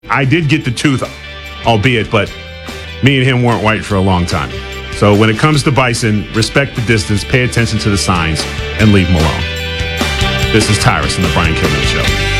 I did get the tooth, albeit, but me and him weren't white for a long time. So when it comes to Bison, respect the distance, pay attention to the signs, and leave him alone. This is Tyrus and the Brian Kilmeade Show.